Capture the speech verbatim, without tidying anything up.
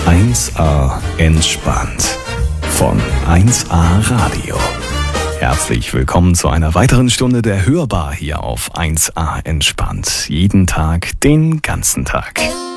eins a entspannt von eins a Radio. Herzlich willkommen zu einer weiteren Stunde der Hörbar hier auf eins a entspannt. Jeden Tag, den ganzen Tag.